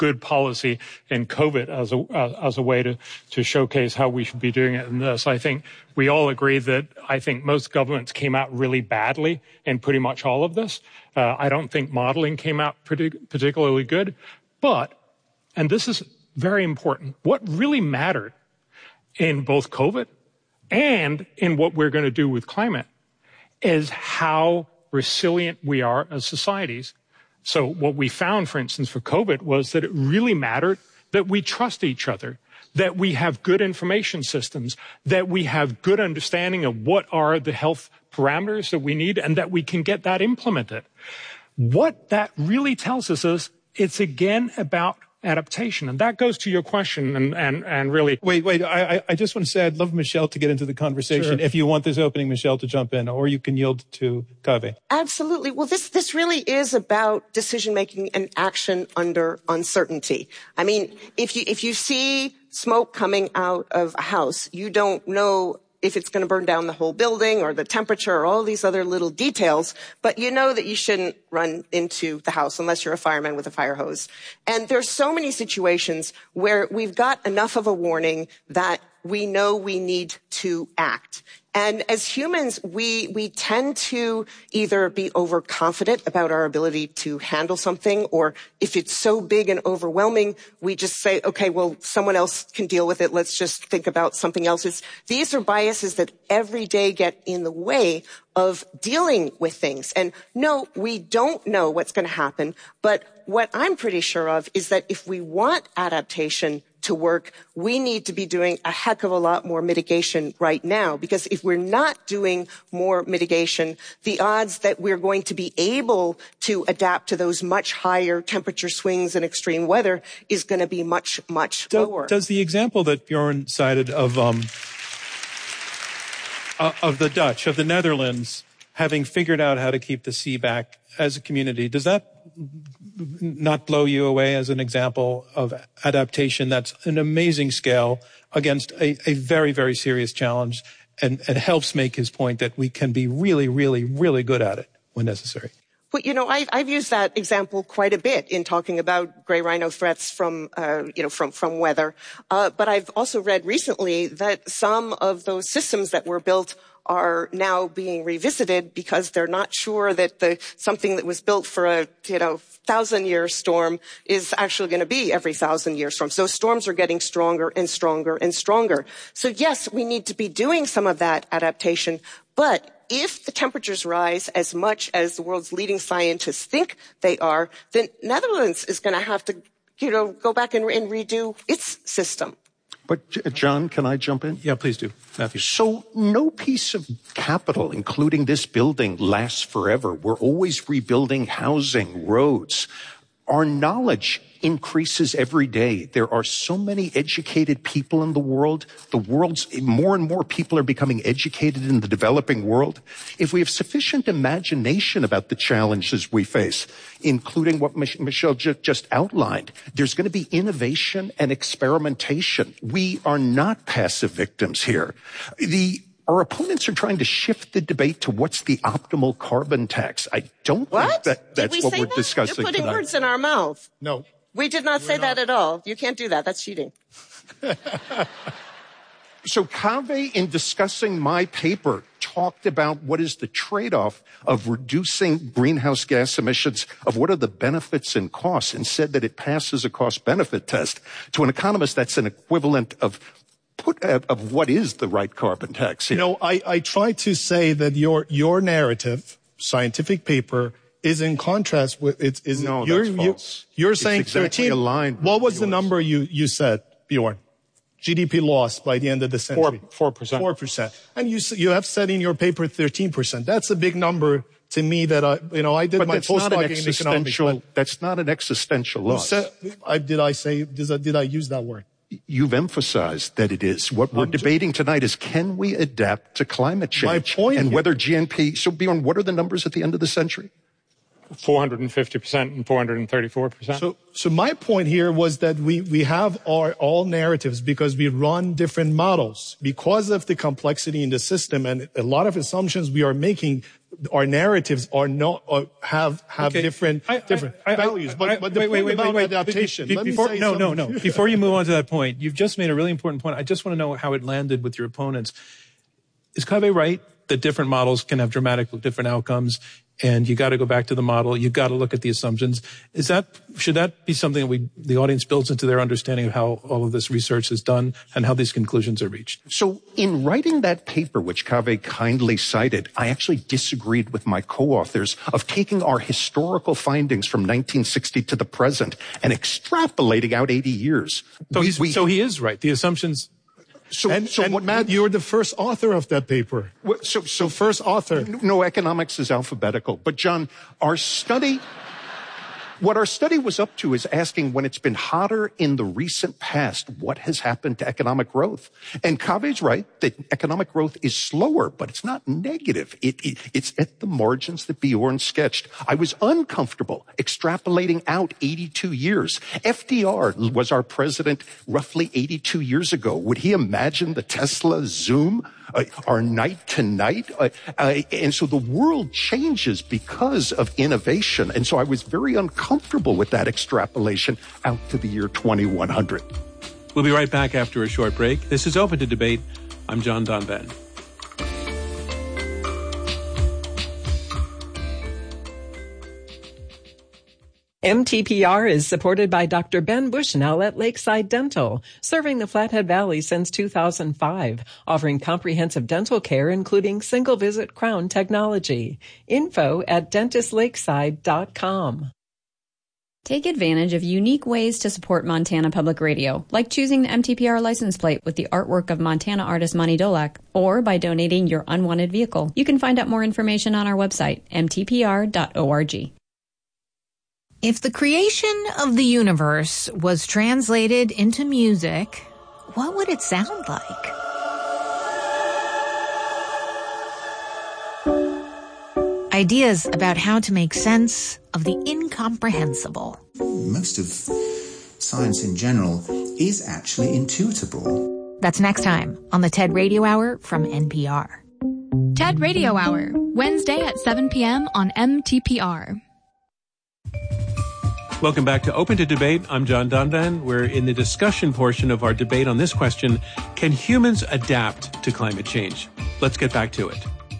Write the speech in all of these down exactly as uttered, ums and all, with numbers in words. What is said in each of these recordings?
good policy in COVID as a uh, as a way to, to showcase how we should be doing it in this. I think we all agree that I think most governments came out really badly in pretty much all of this. Uh, I don't think modeling came out pretty, particularly good. But, and this is very important, what really mattered in both COVID and in what we're going to do with climate is how resilient we are as societies. So what we found, for instance, for COVID was that it really mattered that we trust each other, that we have good information systems, that we have good understanding of what are the health parameters that we need, and that we can get that implemented. What that really tells us is it's again about adaptation. And that goes to your question and, and, and really... Wait, wait, I, I just want to say I'd love Michelle to get into the conversation. Sure. If you want this opening, Michelle, to jump in, or you can yield to Kaveh. Absolutely. Well, this, this really is about decision-making and action under uncertainty. I mean, if you, if you see smoke coming out of a house, you don't know if it's going to burn down the whole building or the temperature or all these other little details, but you know that you shouldn't run into the house unless you're a fireman with a fire hose. And there's so many situations where we've got enough of a warning that we know we need to act. And as humans, we, we tend to either be overconfident about our ability to handle something, or if it's so big and overwhelming, we just say, okay, well, someone else can deal with it. Let's just think about something else. It's, these are biases that every day get in the way of dealing with things. And no, we don't know what's going to happen. But what I'm pretty sure of is that if we want adaptation to work, we need to be doing a heck of a lot more mitigation right now. Because if we're not doing more mitigation, the odds that we're going to be able to adapt to those much higher temperature swings and extreme weather is going to be much, much Do, lower. Does the example that Bjorn cited of um, uh, of the Dutch, of the Netherlands, having figured out how to keep the sea back as a community, does that not blow you away as an example of adaptation that's an amazing scale against a, a very, very serious challenge, and, and helps make his point that we can be really, really, really good at it when necessary? Well, you know, I've, I've used that example quite a bit in talking about gray rhino threats from, uh, you know, from, from weather. Uh, but I've also read recently that some of those systems that were built are now being revisited because they're not sure that the something that was built for a, you know, thousand year storm is actually going to be every thousand year storm. So storms are getting stronger and stronger and stronger. So yes, we need to be doing some of that adaptation, but if the temperatures rise as much as the world's leading scientists think they are, then Netherlands is going to have to, you know, go back and, and redo its system. But, John, can I jump in? Yeah, please do. Matthew. So no piece of capital, including this building, lasts forever. We're always rebuilding housing, roads. Our knowledge increases every day. There are so many educated people in the world. The world's more and more people are becoming educated in the developing world. If we have sufficient imagination about the challenges we face, including what Mich- Michelle ju- just outlined, there's going to be innovation and experimentation. We are not passive victims here. The Our opponents are trying to shift the debate to what's the optimal carbon tax. I don't what? think that that's Did we what say we're that? discussing You're putting tonight. words in our mouth. No. We did not say not. that at all. You can't do that. That's cheating. So Kaveh, in discussing my paper, talked about what is the trade-off of reducing greenhouse gas emissions, of what are the benefits and costs, and said that it passes a cost-benefit test. To an economist, that's an equivalent of Put, uh, of what is the right carbon tax here. You know, I, I try to say that your your narrative, scientific paper, is in contrast with it's is no, you're, that's false. You, you're it's saying exactly thirteen. Aligned what was yours. the number you you said, Bjorn? G D P loss by the end of the century. Four, four percent. Four percent. And you you have said in your paper thirteen percent. That's a big number to me. That I you know I did but my that's not an postdoc in economics. existential. That's not an existential loss. Said, I, did I say did I, did I use that word? You've emphasized that it is. What we're I'm debating tonight is, can we adapt to climate change? My point and here- whether G N P, so Bjorn, what are the numbers at the end of the century? four hundred fifty percent and four hundred thirty-four percent. So, so my point here was that we, we have our all narratives because we run different models. Because of the complexity in the system and a lot of assumptions we are making, our narratives are not, or have, have okay. different, I, different I, I, values. But, I, but the wait, point wait, wait, about wait, wait. adaptation, Be, be, let before, me say no, something. no, no. Before you move on to that point, you've just made a really important point. I just want to know how it landed with your opponents. Is Kaveh right that different models can have dramatically different outcomes, and you got to go back to the model, you got to look at the assumptions? Is that, should that be something that we, the audience builds into their understanding of how all of this research is done and how these conclusions are reached? So in writing that paper, which Kaveh kindly cited, I actually disagreed with my co-authors of taking our historical findings from nineteen sixty to the present and extrapolating out eighty years. So, we, he's, we, so he is right. The assumptions... So, and, so and what, Matt, you're the first author of that paper. So, so first author. No, economics is alphabetical. But John, our study, what our study was up to is asking, when it's been hotter in the recent past, what has happened to economic growth? And Kaveh's right that economic growth is slower, but it's not negative. It, it, it's at the margins that Bjorn sketched. I was uncomfortable extrapolating out eighty-two years. F D R was our president roughly eighty-two years ago. Would he imagine the Tesla Zoom? Uh, our night to night. Uh, uh, and so the world changes because of innovation. And so I was very uncomfortable with that extrapolation out to the year twenty-one hundred. We'll be right back after a short break. This is Open to Debate. I'm John Donvan. M T P R is supported by Doctor Ben Bushnell at Lakeside Dental, serving the Flathead Valley since two thousand five, offering comprehensive dental care including single-visit crown technology. Info at dentist lakeside dot com. Take advantage of unique ways to support Montana Public Radio, like choosing the M T P R license plate with the artwork of Montana artist Monty Dolak, or by donating your unwanted vehicle. You can find out more information on our website, m t p r dot org. If the creation of the universe was translated into music, what would it sound like? Ideas about how to make sense of the incomprehensible. Most of science in general is actually intuitable. That's next time on the TED Radio Hour from N P R. TED Radio Hour, Wednesday at seven p.m. on M T P R. Welcome back to Open to Debate. I'm John Donvan. We're in the discussion portion of our debate on this question: can humans adapt to climate change? Let's get back to it.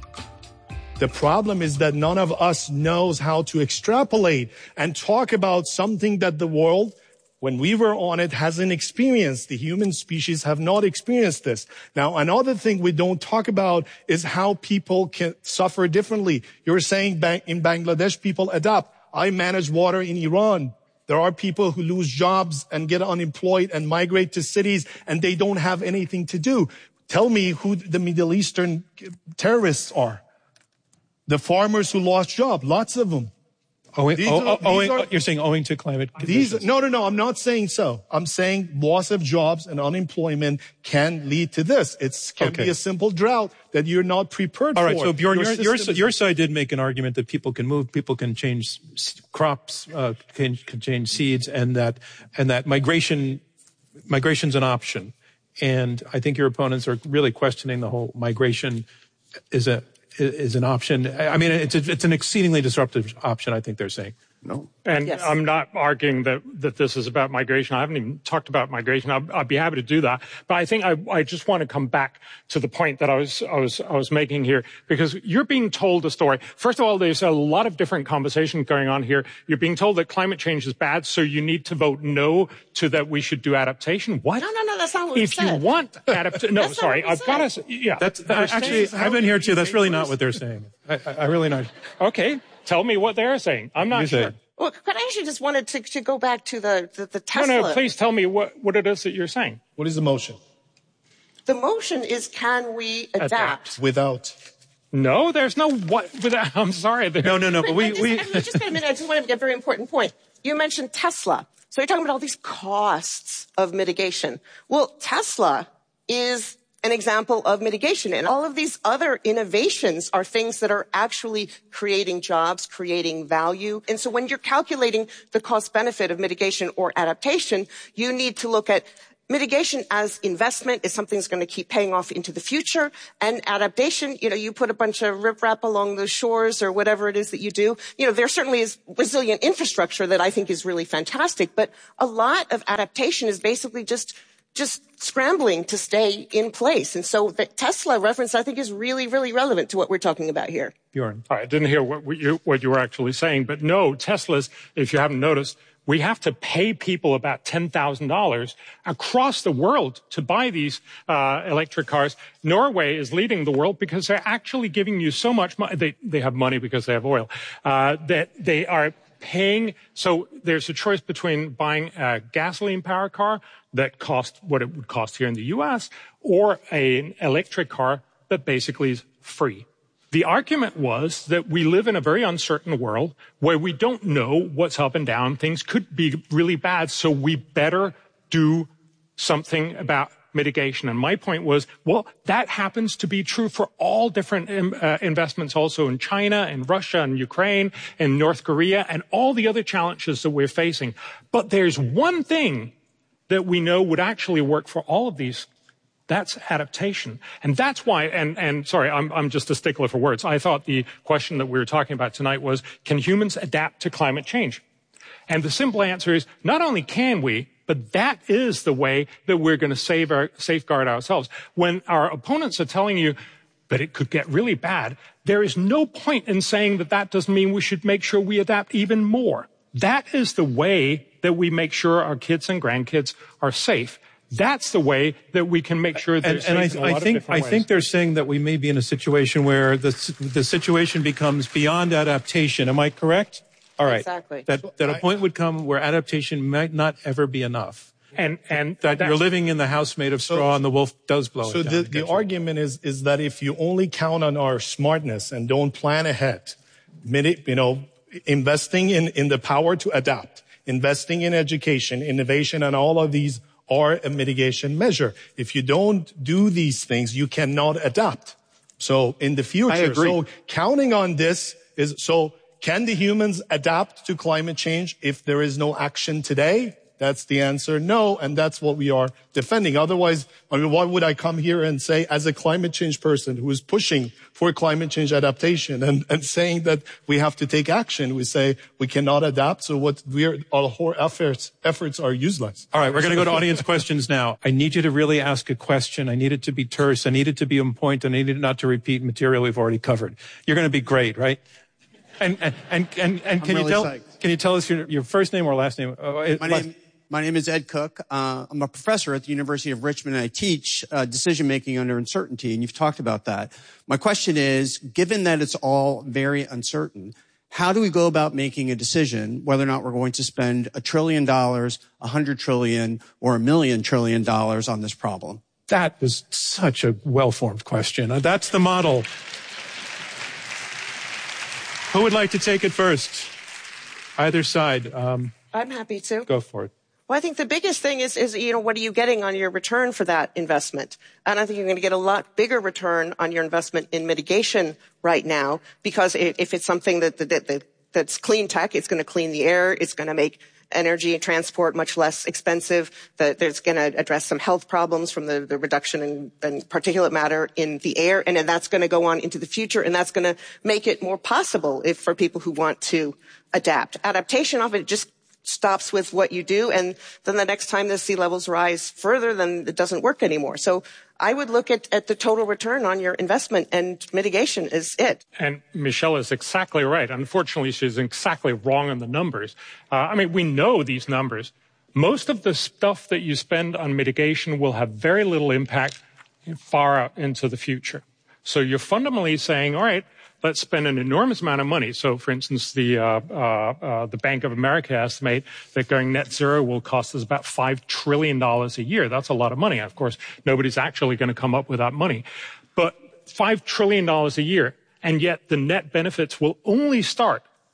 The problem is that none of us knows how to extrapolate and talk about something that the world, when we were on it, hasn't experienced. The human species have not experienced this. Now, another thing we don't talk about is how people can suffer differently. You're saying in Bangladesh, people adapt. I manage water in Iran. There are people who lose jobs and get unemployed and migrate to cities, and they don't have anything to do. Tell me who the Middle Eastern terrorists are. The farmers who lost jobs, lots of them. Owing, These oh, are, owing, these are, you're saying owing to climate conditions. These, no, no, no, I'm not saying so. I'm saying loss of jobs and unemployment can lead to this. It can okay. be a simple drought that you're not prepared All for. right, so Bjorn, your, your, your, your side did make an argument that people can move, people can change crops, uh, can, can change seeds, and that, and that migration, migration's an option. And I think your opponents are really questioning the whole migration is a, is an option. I mean, it's a, it's an exceedingly disruptive option, I think they're saying. No. And yes. I'm not arguing that, that this is about migration. I haven't even talked about migration. I'll, I'll be happy to do that. But I think I, I just want to come back to the point that I was, I was, I was making here, because you're being told a story. First of all, there's a lot of different conversations going on here. You're being told that climate change is bad, so you need to vote no to that we should do adaptation. What? No, no, no, that's not what we If said. you want adaptation, no, sorry, I've got to, yeah. That's, that, actually, I've been here too. That's really not what they're saying. I, I, I really not. Okay, tell me what they're saying. I'm not You sure. say. Well, but I actually just wanted to, to go back to the, the, the Tesla. No, no, please tell me what, what it is that you're saying. What is the motion? The motion is, can we adapt? Adapt. Without. No, there's no what. Without, I'm sorry. There, No, no, no, but we, just, we, I mean, just got a minute. I just want to make a very important point. You mentioned Tesla. So you're talking about all these costs of mitigation. Well, Tesla is an example of mitigation. And all of these other innovations are things that are actually creating jobs, creating value. And so when you're calculating the cost benefit of mitigation or adaptation, you need to look at mitigation as investment is something that's going to keep paying off into the future. And adaptation, you know, you put a bunch of riprap along the shores or whatever it is that you do. You know, there certainly is resilient infrastructure that I think is really fantastic. But a lot of adaptation is basically just just scrambling to stay in place. And so the Tesla reference, I think, is really, really relevant to what we're talking about here. Bjorn. I didn't hear what you, what you were actually saying, but no, Teslas, if you haven't noticed, we have to pay people about ten thousand dollars across the world to buy these uh, electric cars. Norway is leading the world because they're actually giving you so much money. They, they have money because they have oil, uh, that they are paying. So there's a choice between buying a gasoline power car that costs what it would cost here in the U S or an electric car that basically is free. The argument was that we live in a very uncertain world where we don't know what's up and down. Things could be really bad, so we better do something about mitigation. And my point was, well, that happens to be true for all different uh, investments also in China and Russia and Ukraine and North Korea and all the other challenges that we're facing. But there's one thing that we know would actually work for all of these. That's adaptation. And that's why, and, and sorry, I'm, I'm just a stickler for words. I thought the question that we were talking about tonight was, can humans adapt to climate change? And the simple answer is, not only can we, but that is the way that we're going to save our, safeguard ourselves. When our opponents are telling you, but it could get really bad, there is no point in saying that that doesn't mean we should make sure we adapt even more. That is the way that we make sure our kids and grandkids are safe. That's the way that we can make sure they're and, safe and I, in a lot I think of different I ways. think they're saying that we may be in a situation where the the situation becomes beyond adaptation. Am I correct? All right. Exactly. That that a point would come where adaptation might not ever be enough. And and that you're living in the house made of straw So- and the wolf does blow So it down. the, the argument is is that if you only count on our smartness and don't plan ahead, mini- you know, investing in, in the power to adapt, investing in education, innovation, and all of these are a mitigation measure. If you don't do these things, you cannot adapt. So in the future, I agree. so counting on this is, so can the humans adapt to climate change if there is no action today? That's the answer, no, and that's what we are defending. Otherwise, I mean, why would I come here and say, as a climate change person who is pushing for climate change adaptation and, and saying that we have to take action, we say we cannot adapt, so what we're, our whole efforts, efforts are useless. All right, we're going to go to audience questions now. I need you to really ask a question. I need it to be terse. I need it to be on point. I need it not to repeat material we've already covered. You're going to be great, right? And and and and, and can really you tell psyched. can you tell us your your first name or last name? Uh, My name, my name is Ed Cook. Uh, I'm a professor at the University of Richmond, and I teach uh, decision-making under uncertainty, and you've talked about that. My question is, given that it's all very uncertain, how do we go about making a decision whether or not we're going to spend a trillion dollars, a hundred trillion, or a million trillion dollars on this problem? That was such a well-formed question. Uh, that's the model. Who would like to take it first? Either side. Um, I'm happy to. go for it. Well, I think the biggest thing is, is, you know, what are you getting on your return for that investment? And I think you're going to get a lot bigger return on your investment in mitigation right now, because if, if it's something that, that, that that's clean tech, it's going to clean the air, it's going to make energy and transport much less expensive, that there's going to address some health problems from the, the reduction in, in particulate matter in the air, and then that's going to go on into the future, and that's going to make it more possible if for people who want to adapt. Adaptation of it just stops with what you do, and then the next time the sea levels rise further, then it doesn't work anymore. So I would look at, at the total return on your investment, and mitigation is it. And Michelle is exactly right. Unfortunately, she's exactly wrong on the numbers. Uh, I mean, we know these numbers. Most of the stuff that you spend on mitigation will have very little impact far out into the future. So you're fundamentally saying, all right, let's spend an enormous amount of money. So, for instance, the uh, uh, uh, the Bank of America estimate that going net zero will cost us about five trillion dollars a year. That's a lot of money. Of course, nobody's actually going to come up with that money. But five trillion dollars a year, and yet the net benefits will only start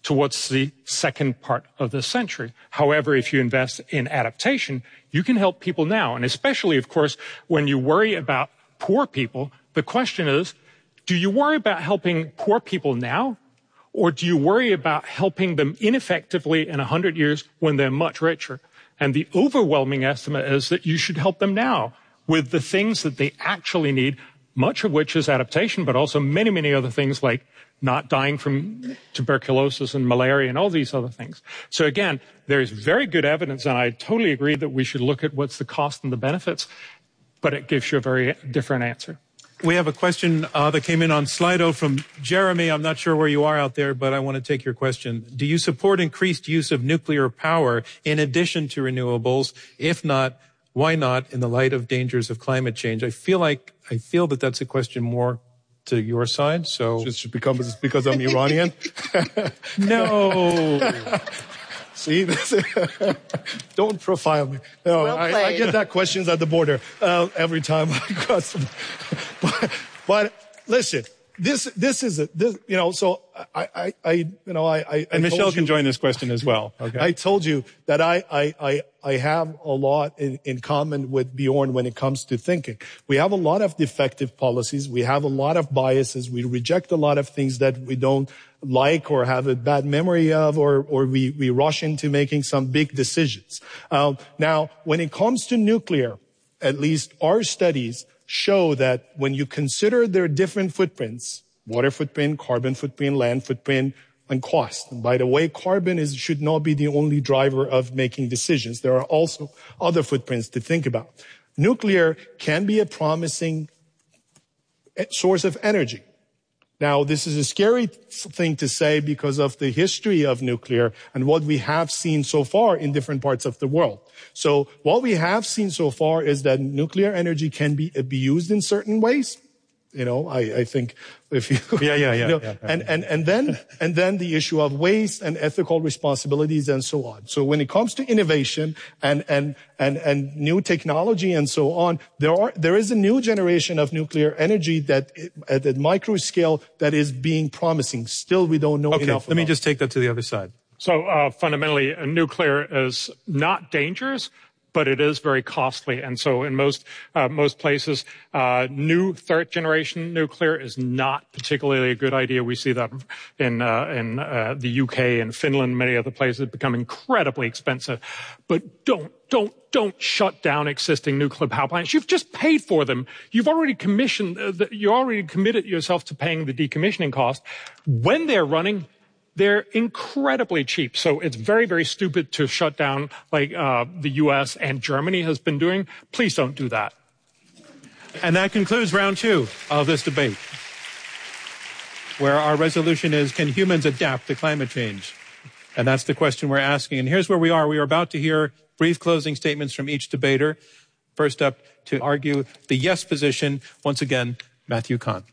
towards the second part of this century. However, if you invest in adaptation, you can help people now. And especially, of course, when you worry about poor people, the question is, do you worry about helping poor people now? Or do you worry about helping them ineffectively in one hundred years when they're much richer? And the overwhelming estimate is that you should help them now with the things that they actually need, much of which is adaptation, but also many, many other things like not dying from tuberculosis and malaria and all these other things. So again, there's very good evidence, and I totally agree that we should look at what's the cost and the benefits, but it gives you a very different answer. We have a question uh, that came in on Slido from Jeremy. I'm not sure where you are out there, but I want to take your question. Do you support increased use of nuclear power in addition to renewables? If not, why not in the light of dangers of climate change? I feel like, I feel that that's a question more to your side, so... Just because, because I'm Iranian? No. See, don't profile me. No, Well I, I get that questions at the border uh, every time I cross. but, but listen, this this is a this, you know. So I I, I you know I I and I Michelle you, can join this question as well. Okay. I told you that I I I, I have a lot in, in common with Bjorn when it comes to thinking. We have a lot of defective policies. We have a lot of biases. We reject a lot of things that we don't like or have a bad memory of, or, or we, we rush into making some big decisions. Um, now, when it comes to nuclear, at least our studies show that when you consider their different footprints, water footprint, carbon footprint, land footprint, and cost. And by the way, carbon is, should not be the only driver of making decisions. There are also other footprints to think about. Nuclear can be a promising source of energy. Now, this is a scary thing to say because of the history of nuclear and what we have seen so far in different parts of the world. So what we have seen so far is that nuclear energy can be abused in certain ways. You know, I, I think if you, yeah, yeah, yeah, you know, yeah, yeah. and, and, and then, and then the issue of waste and ethical responsibilities and so on. So when it comes to innovation and, and, and, and new technology and so on, there are, there is a new generation of nuclear energy that at a micro scale that is being promising. Still, we don't know okay, enough. Let me just take that to the other side. So uh, fundamentally, uh, nuclear is not dangerous, but it is very costly. And so in most uh, most places, uh, new third generation nuclear is not particularly a good idea. We see that in uh, in uh, the U K and Finland, many other places, become incredibly expensive. But don't don't don't shut down existing nuclear power plants. You've just paid for them. You've already commissioned. Uh, the, you already committed yourself to paying the decommissioning cost. When they're running, they're incredibly cheap. So it's very, very stupid to shut down like uh, the U S and Germany has been doing. Please don't do that. And that concludes round two of this debate, where our resolution is, can humans adapt to climate change? And that's the question we're asking. And here's where we are. We are about to hear brief closing statements from each debater. First up to argue the yes position, once again, Matthew Kahn.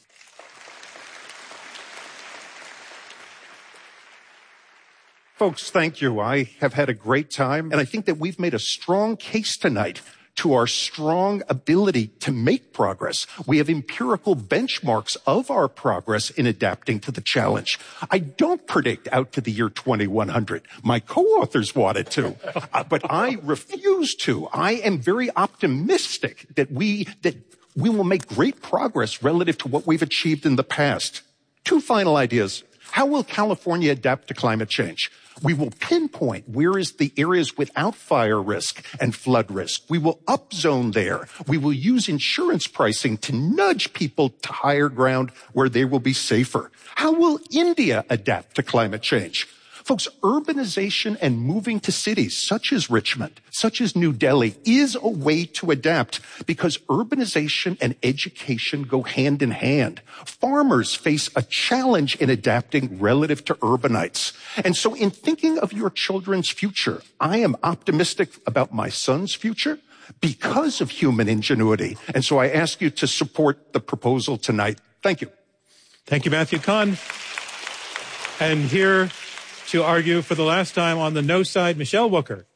Folks, thank you. I have had a great time, and I think that we've made a strong case tonight to our strong ability to make progress. We have empirical benchmarks of our progress in adapting to the challenge. I don't predict out to the year twenty-one hundred. My co-authors wanted to, uh, but I refuse to. I am very optimistic that we, that we will make great progress relative to what we've achieved in the past. Two final ideas. How will California adapt to climate change? We will pinpoint where is the areas without fire risk and flood risk. We will upzone there. We will use insurance pricing to nudge people to higher ground where they will be safer. How will India adapt to climate change? Folks, urbanization and moving to cities such as Richmond, such as New Delhi, is a way to adapt because urbanization and education go hand in hand. Farmers face a challenge in adapting relative to urbanites. And so in thinking of your children's future, I am optimistic about my son's future because of human ingenuity. And so I ask you to support the proposal tonight. Thank you. Thank you, Matthew Kahn. And here to argue for the last time on the no side, Michelle Wucker.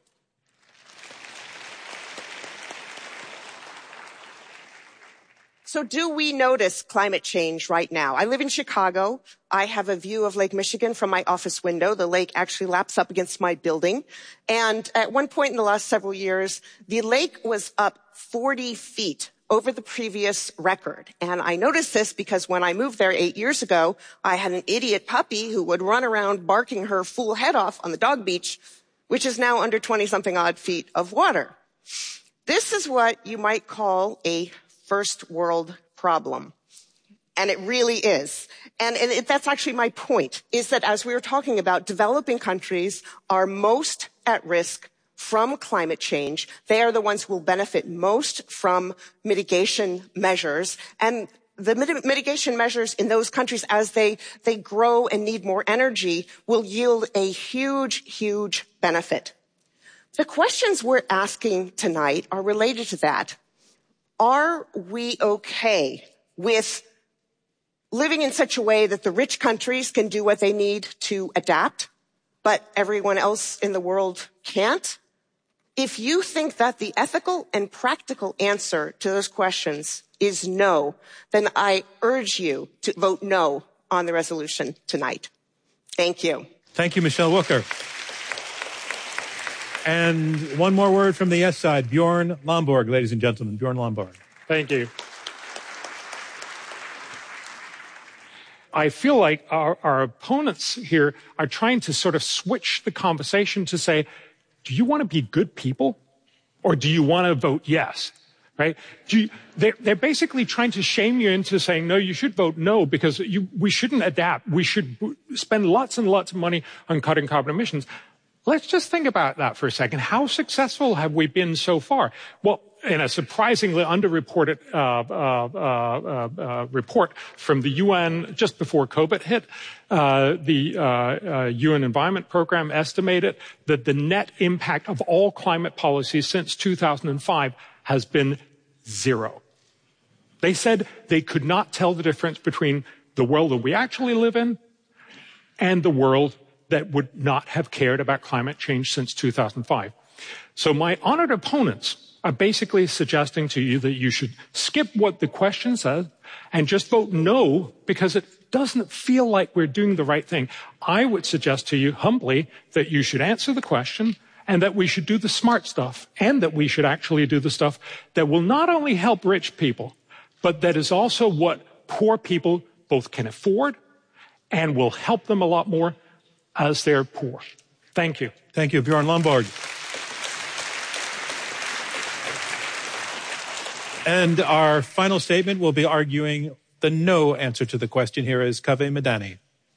So do we notice climate change right now? I live in Chicago. I have a view of Lake Michigan from my office window. The lake actually laps up against my building. And at one point in the last several years, the lake was up forty feet over the previous record. And I noticed this because when I moved there eight years ago, I had an idiot puppy who would run around barking her fool head off on the dog beach, which is now under twenty something odd feet of water. This is what you might call a first world problem. And it really is. And, and it, that's actually my point, is that as we were talking about, developing countries are most at risk from climate change. They are the ones who will benefit most from mitigation measures. And the mit- mitigation measures in those countries, as they, they grow and need more energy, will yield a huge, huge benefit. The questions we're asking tonight are related to that. Are we okay with living in such a way that the rich countries can do what they need to adapt, but everyone else in the world can't? If you think that the ethical and practical answer to those questions is no, then I urge you to vote no on the resolution tonight. Thank you. Thank you, Michelle Wucker. And one more word from the yes side, Bjorn Lomborg, ladies and gentlemen. Bjorn Lomborg. Thank you. I feel like our, our opponents here are trying to sort of switch the conversation to say, do you want to be good people or do you want to vote yes? Right? Do you, they're, they're basically trying to shame you into saying, no, you should vote no because you, we shouldn't adapt. We should spend lots and lots of money on cutting carbon emissions. Let's just think about that for a second. How successful have we been so far? Well, in a surprisingly underreported uh, uh, uh, uh, report from the U N just before COVID hit, uh, the uh, uh, U N Environment Program estimated that the net impact of all climate policies since two thousand five has been zero. They said they could not tell the difference between the world that we actually live in and the world that would not have cared about climate change since two thousand five. So my honored opponents are basically suggesting to you that you should skip what the question says and just vote no because it doesn't feel like we're doing the right thing. I would suggest to you humbly that you should answer the question and that we should do the smart stuff and that we should actually do the stuff that will not only help rich people, but that is also what poor people both can afford and will help them a lot more as they're poor. Thank you. Thank you, Bjorn Lomborg. And our final statement will be arguing the no answer to the question. Here is Kaveh Madani.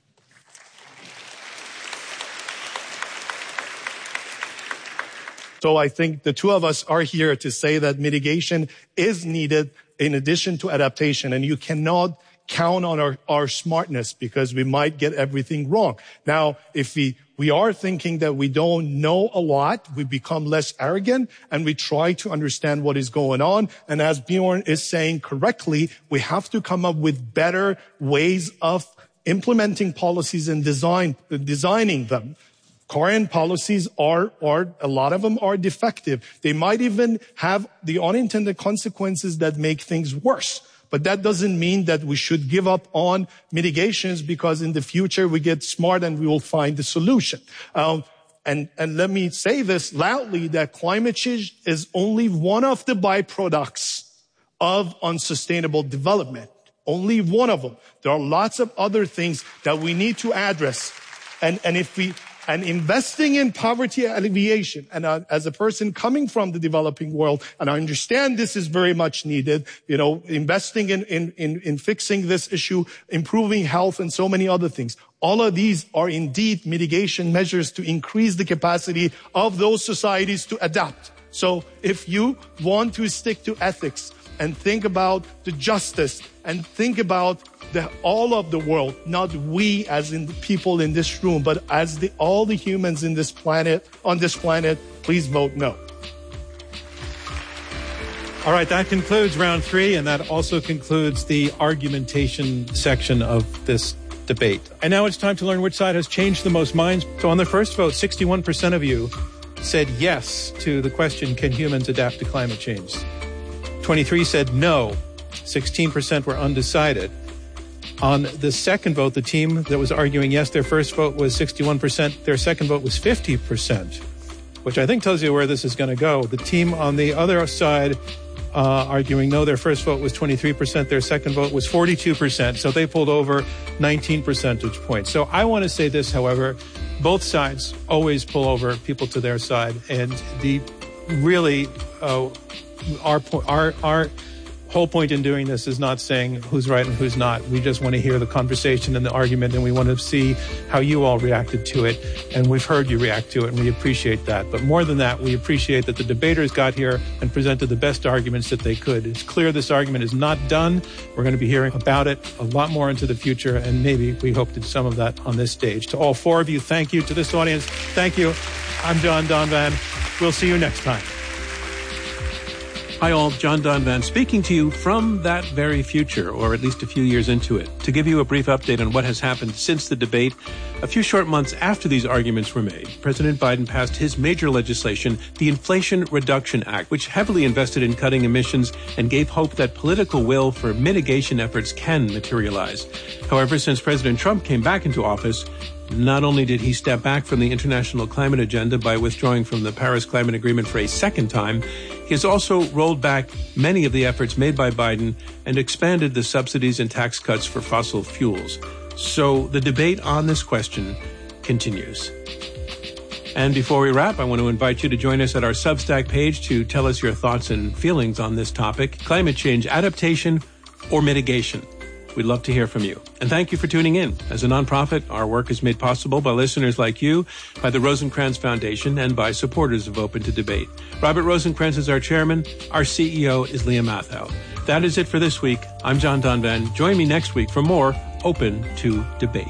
So I think the two of us are here to say that mitigation is needed in addition to adaptation, and you cannot count on our, our smartness because we might get everything wrong. Now, if we, we are thinking that we don't know a lot, we become less arrogant and we try to understand what is going on. And as Bjorn is saying correctly, we have to come up with better ways of implementing policies and design, designing them. Current policies are, are, a lot of them are defective. They might even have the unintended consequences that make things worse. But that doesn't mean that we should give up on mitigations because in the future we get smart and we will find the solution. Um, and, and let me say this loudly, that climate change is only one of the byproducts of unsustainable development. Only one of them. There are lots of other things that we need to address. And, and if we, and investing in poverty alleviation, and uh, as a person coming from the developing world, and I understand this is very much needed, you know, investing in, in, in, in fixing this issue, improving health and so many other things. All of these are indeed mitigation measures to increase the capacity of those societies to adapt. So if you want to stick to ethics and think about the justice and think about the, all of the world, not we as in the people in this room, but as the, all the humans in this planet, on this planet, please vote no. All right, that concludes round three, and that also concludes the argumentation section of this debate. And now it's time to learn which side has changed the most minds. So on the first vote, sixty-one percent of you said yes to the question, can humans adapt to climate change? twenty-three said no. sixteen percent were undecided. On the second vote, the team that was arguing yes, their first vote was sixty-one percent. Their second vote was fifty percent, which I think tells you where this is going to go. The team on the other side uh, arguing no, their first vote was twenty-three percent. Their second vote was forty-two percent. So they pulled over nineteen percentage points. So I want to say this, however, both sides always pull over people to their side. And the really, uh, our, our, our, whole point in doing this is not saying who's right and who's not. We just want to hear the conversation and the argument, and we want to see how you all reacted to it. And we've heard you react to it, and we appreciate that. But more than that, we appreciate that the debaters got here and presented the best arguments that they could. It's clear this argument is not done. We're going to be hearing about it a lot more into the future, and maybe we hope to do some of that on this stage. To all four of you, thank you. To this audience, thank you. I'm John Donvan. We'll see you next time. Hi all, John Donvan speaking to you from that very future, or at least a few years into it, to give you a brief update on what has happened since the debate. A few short months after these arguments were made, President Biden passed his major legislation, the Inflation Reduction Act, which heavily invested in cutting emissions and gave hope that political will for mitigation efforts can materialize. However, since President Trump came back into office, not only did he step back from the international climate agenda by withdrawing from the Paris Climate Agreement for a second time, he has also rolled back many of the efforts made by Biden and expanded the subsidies and tax cuts for fossil fuels. So the debate on this question continues. And before we wrap, I want to invite you to join us at our Substack page to tell us your thoughts and feelings on this topic, climate change adaptation or mitigation. We'd love to hear from you. And thank you for tuning in. As a nonprofit, our work is made possible by listeners like you, by the Rosencrantz Foundation, and by supporters of Open to Debate. Robert Rosencrantz is our chairman. Our C E O is Leah Mathau. That is it for this week. I'm John Donvan. Join me next week for more Open to Debate.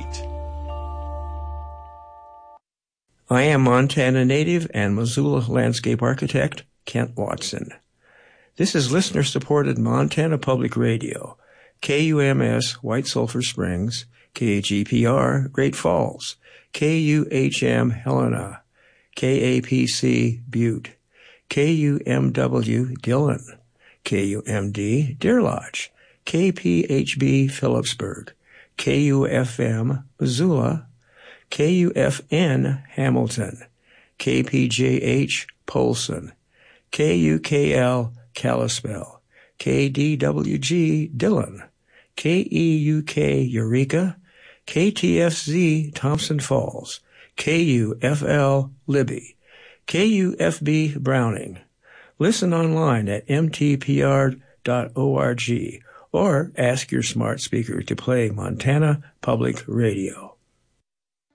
I am Montana native and Missoula landscape architect Kent Watson. This is listener-supported Montana Public Radio. K U M S, White Sulphur Springs, K H E P R, Great Falls, K U H M, Helena, K A P C, Butte, K U M W, Dillon, K U M D, Deer Lodge, K P H B, Phillipsburg, K U F M, Missoula, K U F N, Hamilton, K P J H, Polson, K U K L, Kalispell, K D W G, Dillon, K E U K, Eureka, K T F Z, Thompson Falls, K U F L, Libby, K U F B, Browning. Listen online at m t p r dot org or ask your smart speaker to play Montana Public Radio.